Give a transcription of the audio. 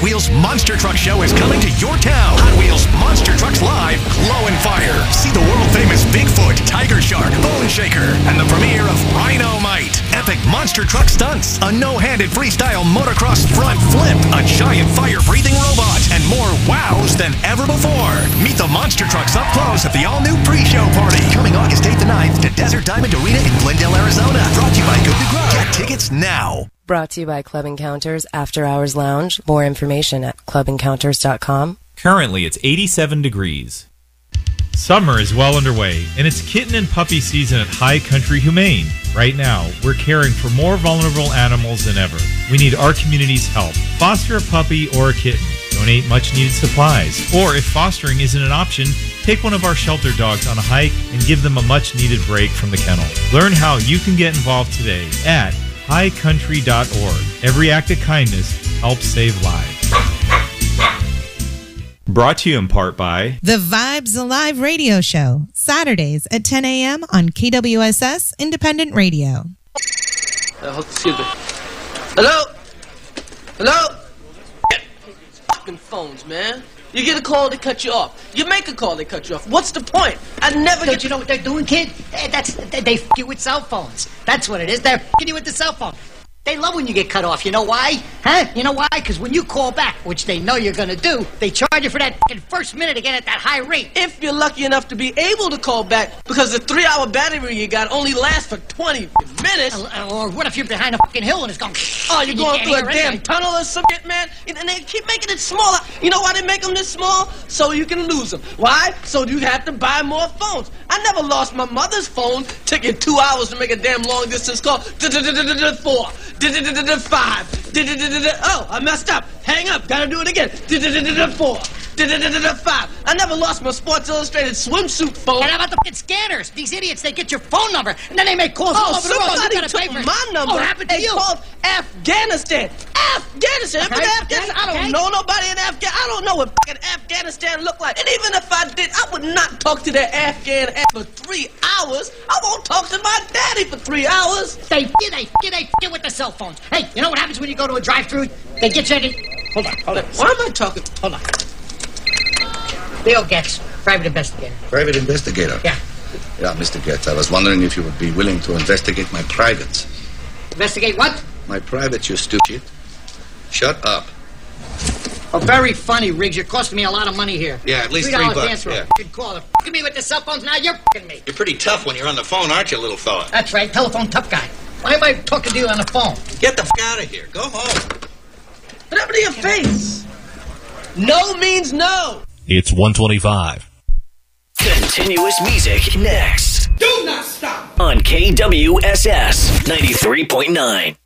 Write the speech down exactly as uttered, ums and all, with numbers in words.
Wheels Monster Truck Show is coming to your town. Hot Wheels Monster Trucks Live, Glow and Fire. See the world-famous Bigfoot, Tiger Shark, Bone Shaker, and the premiere of Rhino-Mite. Epic monster truck stunts, a no-handed freestyle motocross front flip, a giant fire-breathing robot, and more wows than ever before. Meet the monster trucks up close at the all-new pre-show party. Coming August eighth and ninth to Desert Diamond Arena in Glendale, Arizona. Brought to you by Good to Grow. Get tickets now. Brought to you by Club Encounters After Hours Lounge. More information at club encounters dot com. Currently, it's eighty-seven degrees. Summer is well underway, and it's kitten and puppy season at High Country Humane. Right now, we're caring for more vulnerable animals than ever. We need our community's help. Foster a puppy or a kitten. Donate much-needed supplies. Or if fostering isn't an option, take one of our shelter dogs on a hike and give them a much-needed break from the kennel. Learn how you can get involved today at high country dot org. Every act of kindness helps save lives. Brought to you in part by The Vibes Alive Radio Show, Saturdays at ten a.m. on K W S S Independent Radio. Uh, excuse me. Hello? Hello? Get fucking phones, man. You get a call, they cut you off. You make a call, they cut you off. What's the point? I never Don't get... you know what they're doing, kid? Eh, That's they, they f you with cell phones. That's what it is. They're f***ing you with the cell phone. They love when you get cut off. You know why? Huh? You know why? Because when you call back, which they know you're gonna do, they charge you for that f***ing first minute again at that high rate. If you're lucky enough to be able to call back, because the three-hour battery you got only lasts for twenty minutes. Uh, or what if you're behind a fucking hill and it's going... Oh, you're you going can't through a hear damn anything. tunnel or some shit, man? And they keep making it smaller. You know why they make them this small? So you can lose them. Why? So you have to buy more phones. I never lost my mother's phone. Took it two hours to make a damn long-distance call. Four. Five. Oh, I messed up. Hang up. Gotta do it again. Four. Five. I never lost my Sports Illustrated swimsuit phone. And how about the fucking scanners? These idiots, they get your phone number, and then they make calls all Oh, over the world. You somebody gotta took pay for it. my number. Oh, what happened to they you? called Afghanistan. Afghanistan. Okay, Remember Afghanistan? okay, I don't okay. know nobody in Afghanistan. I don't know what fucking Afghanistan looked like. And even if I did, I would not talk to that Afghan ass for three hours. I won't talk to my daddy for three hours. They get, they get, they get with the cell phones. Hey, you know what happens when you go to a drive-thru? They get you. They... Hold on, hold on. Why am I talking? Hold on. Bill Getz, private investigator. Private investigator? Yeah. Yeah, Mister Getz, I was wondering if you would be willing to investigate my privates. Investigate what? My privates, you stupid. Shut up. Oh, very funny, Riggs. You're costing me a lot of money here. Yeah, at least three three dollars bucks, dance roll. yeah. Good call. They're f***ing me with the cell phones now. You're f***ing me. You're pretty tough when you're on the phone, aren't you, little fella? That's right. Telephone tough guy. Why am I talking to you on the phone? Get the f*** out of here. Go home. What happened to your face? No means no. It's one twenty-five. Continuous music next. Do not stop. On K W S S ninety-three point nine.